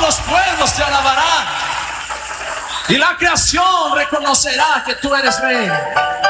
los pueblos te alabarán y la creación reconocerá que tú eres rey.